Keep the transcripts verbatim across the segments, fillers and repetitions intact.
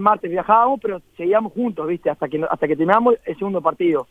martes viajábamos, pero seguíamos juntos, ¿viste? Hasta que hasta que terminamos el segundo partido.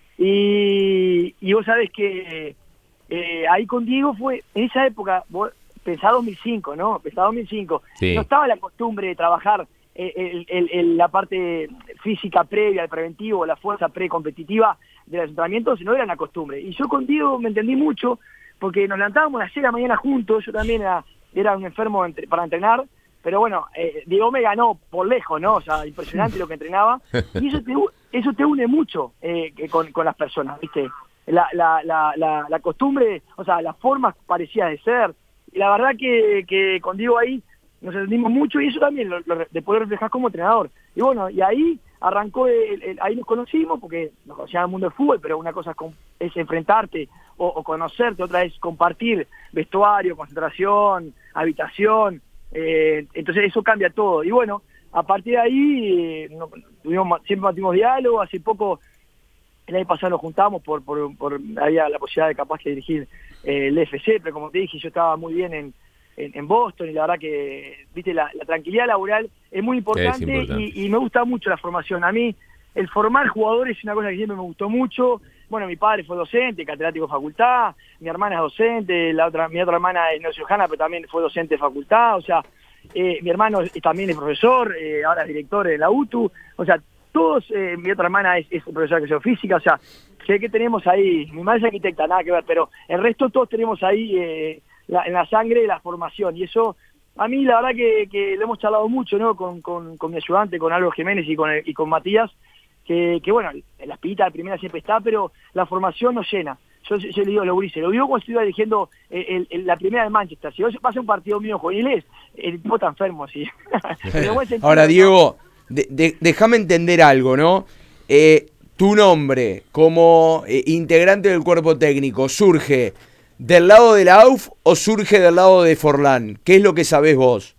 Y, y vos sabés que eh, ahí con Diego fue, en esa época, vos, pensá dos mil cinco, ¿no? Pensá dos mil cinco. Sí. No estaba la costumbre de trabajar eh, el, el, el, la parte física previa, el preventivo, la fuerza precompetitiva de los entrenamientos, no era la costumbre. Y yo con Diego me entendí mucho, porque nos levantábamos a las seis de la mañana juntos, yo también era, era un enfermo entre, para entrenar, pero bueno, eh, Diego me ganó por lejos, ¿no? O sea, impresionante lo que entrenaba, y eso te, eso te une mucho eh, con, con las personas, ¿viste? La, la, la, la, la costumbre, o sea, las formas parecidas de ser, y la verdad que, que con Diego ahí nos entendimos mucho, y eso también lo, lo, de poder reflejar como entrenador. Y bueno, y ahí arrancó, el, el, ahí nos conocimos, porque nos conocíamos en el mundo del fútbol, pero una cosa es, con, es enfrentarte o, o conocerte, otra es compartir vestuario, concentración, habitación, eh, entonces eso cambia todo. Y bueno, a partir de ahí eh, no, tuvimos, siempre mantuvimos diálogo. Hace poco, el año pasado nos juntamos por, por, por había la posibilidad de capaz de dirigir eh, el F C, pero como te dije, yo estaba muy bien en En, en Boston, y la verdad que, viste, la, la tranquilidad laboral es muy importante, es importante. Y, y me gusta mucho la formación. A mí, el formar jugadores es una cosa que siempre me gustó mucho. Bueno, mi padre fue docente, catedrático de facultad, mi hermana es docente, la otra, mi otra hermana es neurocirujana, pero también fue docente de facultad, o sea, eh, mi hermano es, también es profesor, eh, ahora es director de la U T U, o sea, todos, eh, mi otra hermana es, es profesora de educación física, o sea, sé que tenemos ahí, mi madre es arquitecta, nada que ver, pero el resto todos tenemos ahí eh, la, en la sangre la formación, y eso a mí la verdad que, que lo hemos charlado mucho, ¿no? Con, con, con mi ayudante, con Álvaro Jiménez y con, el, y con Matías, que, que bueno, la espinita de primera siempre está, pero la formación nos llena. Yo, yo le digo a los gurises, lo digo cuando estuve dirigiendo el, el, el, la primera de Manchester, si vos vas a un partido mío juveniles, el tipo está enfermo, sí. Ahora, Diego, de, de, déjame entender algo, ¿no? Eh, tu nombre como eh, integrante del cuerpo técnico, ¿surge del lado de la A U F o surge del lado de Forlán? ¿Qué es lo que sabés vos?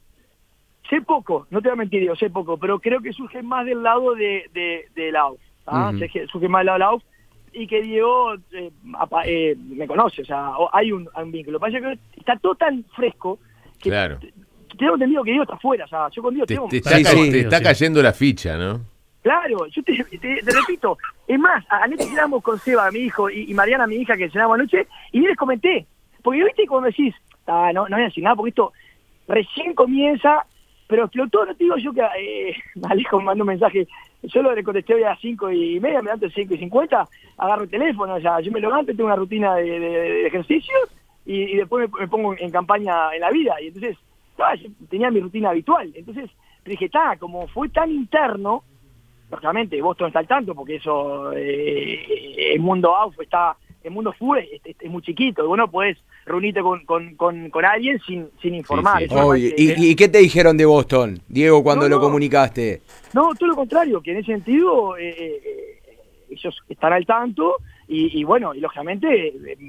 Sé poco, no te voy a mentir, yo sé poco, pero creo que surge más del lado de, de, de la A U F, ¿ah? Uh-huh. Surge, surge más del lado de la A U F, y que Diego eh, eh, me conoce, o sea, hay un, hay un vínculo. Lo que pasa es que está todo tan fresco que claro. tengo entendido que Diego está afuera, o sea, yo con Diego te, tengo... Te está, sí, sí, te está sí. cayendo la ficha, ¿no? Claro, yo te, te, te repito, es más, anoche cenamos con Seba, mi hijo, y, y Mariana, mi hija, que cenamos anoche, y les comenté, porque viste como decís, ah, no, no voy a decir nada, porque esto recién comienza, pero explotó, no te digo yo que eh, Alejo me mandó un mensaje, yo lo contesté hoy a las cinco y media, me levanto a cinco y cincuenta, agarro el teléfono, o sea, yo me levanto, tengo una rutina de, de, de ejercicios, y, y después me, me pongo en campaña en la vida, y entonces, ah, yo tenía mi rutina habitual, entonces dije, está, como fue tan interno, lógicamente Boston está al tanto, porque eso, eh, el mundo A U F está, el mundo fútbol es, es, es muy chiquito, y vos no podés reunirte con, con, con, con alguien sin, sin informar. Sí, sí. Oh, y, y, ¿Y qué te dijeron de Boston, Diego, cuando no, lo no, comunicaste? No, todo lo contrario, que en ese sentido eh, eh, ellos están al tanto, y, y bueno, y lógicamente,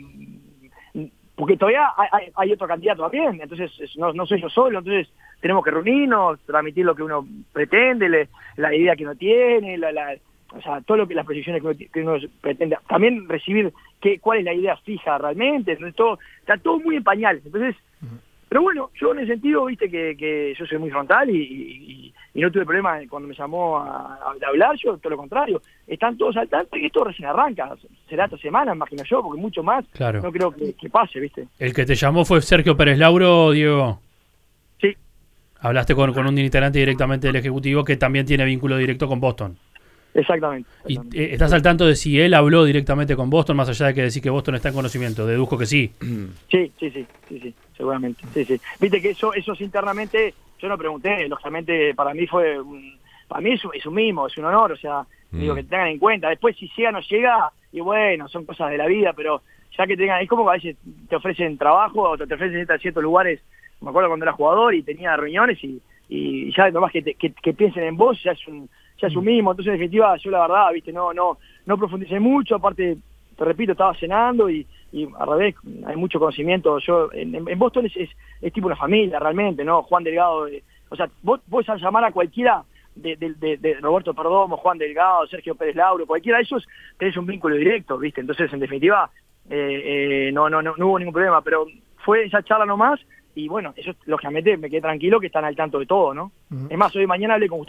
eh, porque todavía hay, hay otro candidato también, entonces no, no soy yo solo, entonces tenemos que reunirnos, transmitir lo que uno pretende, le, la idea que uno tiene, la, la, o sea, todo lo que las proyecciones que uno, que uno pretende, también recibir qué, cuál es la idea fija realmente, entonces todo, está todo muy en pañales, entonces, uh-huh. Pero bueno, yo en ese sentido, viste que, que yo soy muy frontal y, y, y no tuve problema cuando me llamó a, a hablar, yo todo lo contrario, están todos al tanto y esto recién arranca, será esta semana, imagino yo, porque mucho más claro. No creo que, que pase, viste. ¿El que te llamó fue Sergio Pérez Lauro, Diego? Sí. Hablaste con, con un integrante directamente del Ejecutivo que también tiene vínculo directo con Boston. Exactamente. exactamente. ¿Y eh, estás al tanto de si él habló directamente con Boston, más allá de que decir que Boston está en conocimiento? Deduzco que sí. Sí, sí, sí, sí, sí, seguramente. Sí, sí. Viste que eso, eso internamente, yo no pregunté, lógicamente para mí fue, un, para mí es un, es un mimo, es un honor, o sea, mm. digo que tengan en cuenta. Después si llega o no llega, y bueno, son cosas de la vida, pero ya que tengan, es como que a veces te ofrecen trabajo o te, te ofrecen a ciertos lugares. Me acuerdo cuando era jugador y tenía reuniones y, y ya nomás que, te, que, que piensen en vos ya es un ya es un mismo, entonces en definitiva yo la verdad, viste, no no no profundicé mucho, aparte, te repito, estaba cenando y, y al revés, hay mucho conocimiento, yo en, en Boston es, es, es tipo una familia realmente, ¿no? Juan Delgado, eh, o sea, vos vos a llamar a cualquiera de, de, de, de Roberto Perdomo, Juan Delgado, Sergio Pérez Lauro, cualquiera de esos tenés un vínculo directo, viste, entonces en definitiva eh, eh, no, no, no, no hubo ningún problema, pero fue esa charla nomás. Y bueno, eso lógicamente me quedé tranquilo que están al tanto de todo, ¿no? Uh-huh. Es más, hoy mañana hablé con